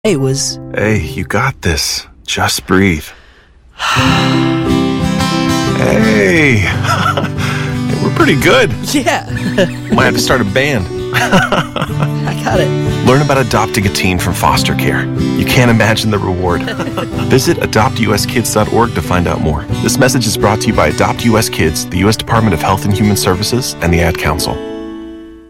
It was... Hey, you got this. Just breathe. Hey! We're pretty good. Yeah. Might have to start a band. I got it. Learn about adopting a teen from foster care. You can't imagine the reward. Visit adoptuskids.org to find out more. This message is brought to you by Adopt US Kids, the U.S. Department of Health and Human Services, and the Ad Council.